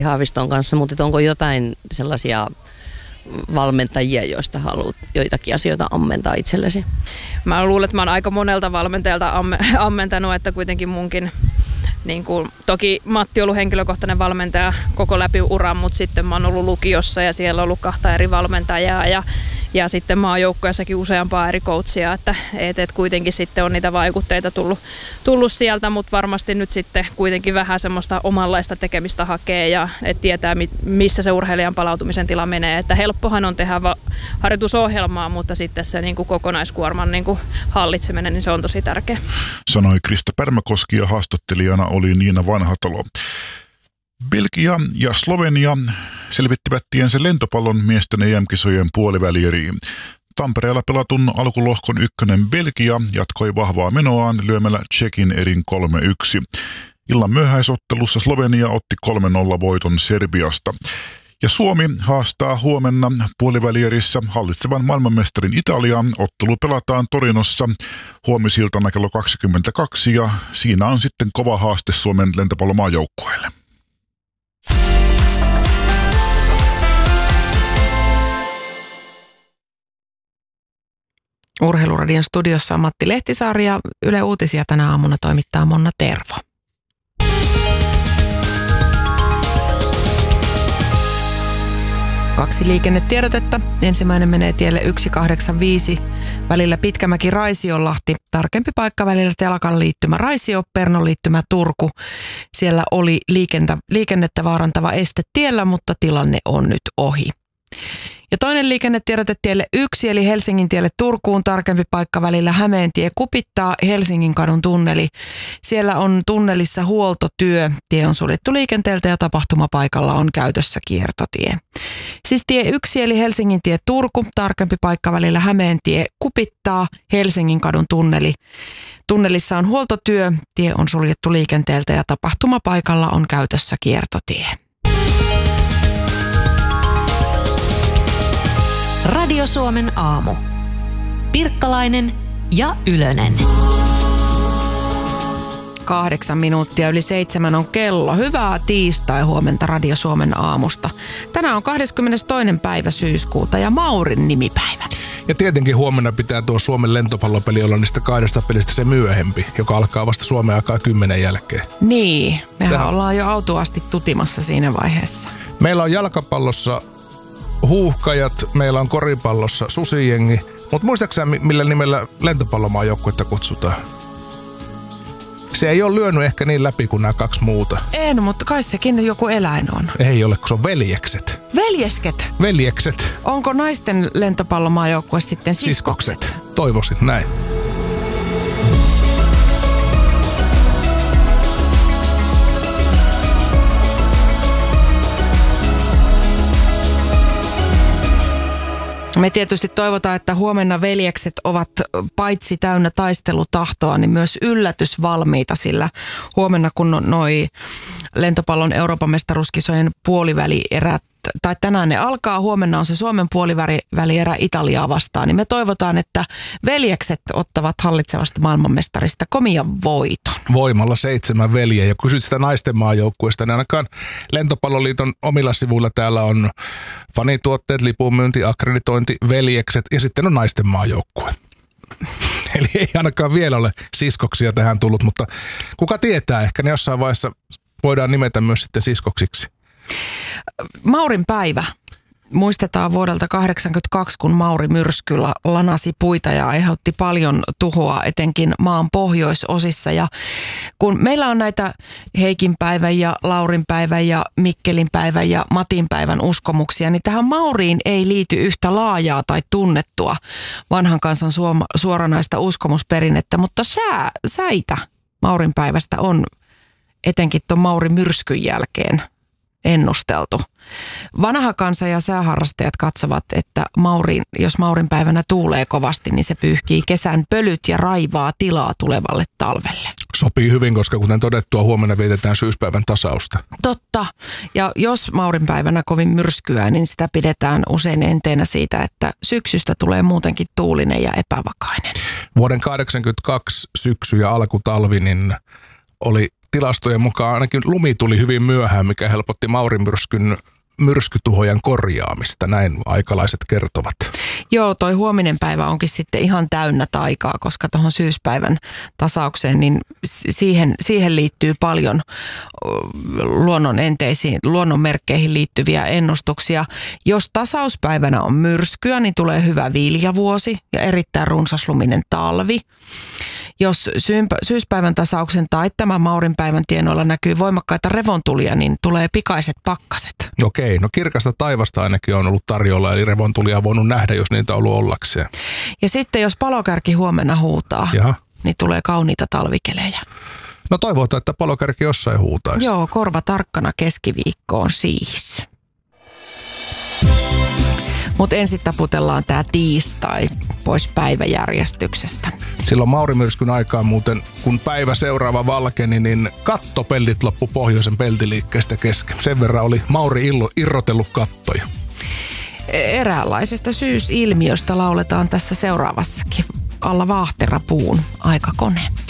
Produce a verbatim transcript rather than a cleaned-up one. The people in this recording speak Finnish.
Haaviston kanssa, mutta onko jotain sellaisia valmentajia, joista haluat joitakin asioita ammentaa itsellesi? Mä luulen, että mä oon aika monelta valmentajalta ammentanut, että kuitenkin munkin, niin kuin, toki Matti on ollut henkilökohtainen valmentaja koko läpi uran, mutta sitten mä oon ollut lukiossa ja siellä on ollut kahta eri valmentajaa ja, ja sitten mä oon joukkueessakin useampaa eri coachia, että et, et kuitenkin sitten on niitä vaikutteita tullut, tullut sieltä, mutta varmasti nyt sitten kuitenkin vähän semmoista omanlaista tekemistä hakee ja et tietää, missä se urheilijan palautumisen tila menee, että helppohan on tehdä va- harjoitusohjelmaa, mutta sitten se niin kuin kokonaiskuorman niin kuin hallitseminen, niin se on tosi tärkeä. Sanoi Krista Pärmäkoski ja haastattelijana oli Niina Vanhatalo. Belgia ja Slovenia selvittivät tiensä lentopallon miesten E M-kisojen puolivälieriin. Tampereella pelatun alkulohkon ykkönen Belgia jatkoi vahvaa menoaan lyömällä Tšekin erin kolme yksi. Illan myöhäisottelussa Slovenia otti kolme nolla voiton Serbiasta. Ja Suomi haastaa huomenna puolivälierissä hallitsevan maailmanmestarin Italiaa. Ottelu pelataan Torinossa huomisiltana kello kaksikymmentäkaksi ja siinä on sitten kova haaste Suomen lentopallomaajoukkueelle. Urheiluradion studiossa on Matti Lehtisaari ja Yle Uutisia tänä aamuna toimittaa Monna Tervo. Kaksi liikennetiedotetta. Ensimmäinen menee tielle yksi kahdeksan viisi välillä Pitkämäki-Raisionlahti. Tarkempi paikka välillä Telakan liittymä Raisio, Pernon liittymä Turku. Siellä oli liikennettä, liikennettä vaarantava este tiellä, mutta tilanne on nyt ohi. Ja toinen liikennetiedote tielle yksi, eli Helsingin tielle Turkuun, tarkempi paikka välillä Hämeentie Kupittaa, Helsingin kadun tunneli. Siellä on tunnelissa huoltotyö. Tie on suljettu liikenteeltä ja tapahtumapaikalla on käytössä kiertotie. Siis tie yksi, eli Helsingin tie Turku, tarkempi paikka välillä Hämeentie Kupittaa, Helsingin kadun tunneli. Tunnelissa on huoltotyö, tie on suljettu liikenteeltä ja tapahtumapaikalla on käytössä kiertotie. Radio Suomen aamu. Pirkkalainen ja Ylönen. Kahdeksan minuuttia yli seitsemän on kello. Hyvää tiistai huomenta Radio Suomen aamusta. Tänään on kahdeskymmenestoinen päivä syyskuuta ja Maurin nimipäivä. Ja tietenkin huomenna pitää tuo Suomen lentopallopeli olla niistä kahdesta pelistä se myöhempi, joka alkaa vasta Suomen aikaa kymmenen jälkeen. Niin, mehän Tähän ollaan jo autuasti tutimassa siinä vaiheessa. Meillä on jalkapallossa Huuhkajat, meillä on koripallossa Susijengi, mutta muistaaksä millä nimellä lentopallomaajoukkuetta kutsutaan? Se ei ole lyönyt ehkä niin läpi kuin nämä kaksi muuta. En, mutta kai sekin joku eläin on. Ei ole, kun se on veljekset. Veljesket? Veljekset. Onko naisten lentopallomaajoukkue sitten siskokset? Siskokset. Toivoisin näin. Me tietysti toivotaan, että huomenna veljekset ovat paitsi täynnä taistelutahtoa, niin myös yllätysvalmiita, sillä huomenna kun noi lentopallon Euroopan mestaruuskisojen puolivälierät, tai tänään ne alkaa, huomenna on se Suomen puolivälierä Italiaa vastaan, niin me toivotaan, että veljekset ottavat hallitsevasta maailmanmestarista komian voiton. Voimalla seitsemän veljeä. Ja kysyt sitä naisten maajoukkueesta, niin ainakaan Lentopalloliiton omilla sivuilla täällä on fanituotteet, lipunmyynti, akkreditointi, veljekset ja sitten on naisten maajoukkue. Eli ei ainakaan vielä ole siskoksia tähän tullut, mutta kuka tietää, ehkä ne jossain vaiheessa voidaan nimetä myös sitten siskoksiksi. Maurin päivä. Muistetaan vuodelta kahdeksankymmentäkaksi, kun Mauri myrsky lanasi puita ja aiheutti paljon tuhoa etenkin maan pohjoisosissa. Ja kun meillä on näitä Heikin päivän ja Laurin päivän ja Mikkelin päivän ja Matin päivän uskomuksia, niin tähän Mauriin ei liity yhtä laajaa tai tunnettua vanhan kansan suoma, suoranaista uskomusperinnettä, mutta sää, säitä Maurin päivästä on etenkin tuon Maurin myrskyn jälkeen ennusteltu. Vanha kansa ja sääharrastajat katsovat, että Maurin, jos Maurin päivänä tuulee kovasti, niin se pyyhkii kesän pölyt ja raivaa tilaa tulevalle talvelle. Sopii hyvin, koska kuten todettua, huomenna vietetään syyspäivän tasausta. Totta. Ja jos Maurin päivänä kovin myrskyä, niin sitä pidetään usein enteenä siitä, että syksystä tulee muutenkin tuulinen ja epävakainen. Vuoden kahdeksankymmentäkaksi syksy ja alkutalvi niin oli tilastojen mukaan ainakin lumi tuli hyvin myöhään, mikä helpotti Maurimyrskyn myrskytuhojen korjaamista, näin aikalaiset kertovat. Joo, toi huominen päivä onkin sitten ihan täynnä taikaa, koska tuohon syyspäivän tasaukseen, niin siihen, siihen liittyy paljon luonnon enteisiin, luonnon merkkeihin liittyviä ennustuksia. Jos tasauspäivänä on myrskyä, niin tulee hyvä viljavuosi ja erittäin runsasluminen talvi. Jos syyspäivän tasauksen tai tämän Maurinpäivän tienoilla näkyy voimakkaita revontulia, niin tulee pikaiset pakkaset. Okei, no kirkasta taivasta ainakin on ollut tarjolla, eli revontulia on voinut nähdä, jos niitä on ollut ollakseen. Ja sitten jos palokärki huomenna huutaa, Jaha. niin tulee kauniita talvikelejä. No toivotaan, että palokärki jossain huutaisi. Joo, korva tarkkana keskiviikkoon siis. Mutta ensin taputellaan tämä tiistai pois päiväjärjestyksestä. Silloin Maurimyrskyn aikaan muuten, kun päivä seuraava valkeni, niin kattopellit loppu pohjoisen peltiliikkeestä kesken. Sen verran oli Mauri illo, irrotellut kattoja. Eräänlaisesta syysilmiöstä lauletaan tässä seuraavassakin. Alla vaahterapuun aikakone.